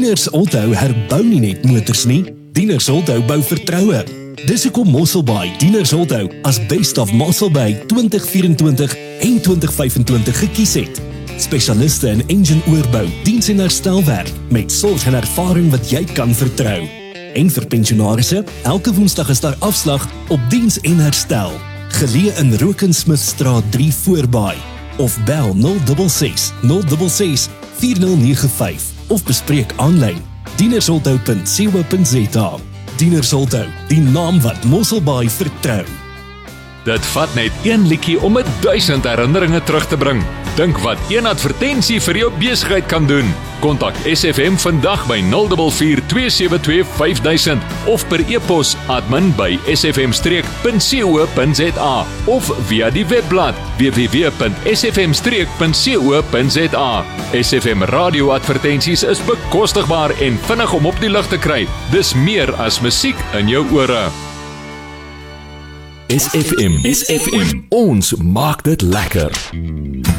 Dieners onthou herbou nie net motors nie, Dieners onthou bou vertroue. Dis hoekom Mosselbaai Dieners onthou as Best of Mosselbaai 2024 en 2025 gekies het. Spesialiste in engine oorbou, diens en herstelwerk, met sorg en ervaring wat jy kan vertrou. En vir pensionarisse, elke Woensdag is daar afslag op diens en herstel. Geleë in Rokensmithstraat 3 voorbaai. Of bel 066 066 4095 of bespreek aanlyn dienersonthou.co.za. Dienersonthou, die naam wat Mosselbaai vertrou. Dit vat net een liedjie om 1000 herinneringe terug te bring. Dink wat een advertensie vir jou besigheid kan doen. Kontak SFM vandag by 044 272 5000 of per e-pos admin@sfm-streek.co.za of via die webblad www.sfm-streek.co.za. SFM radio advertensies is bekostigbaar en vinnig om op die lug te kry. Dis meer as musiek in jou ore. SFM, ons maak dit lekker.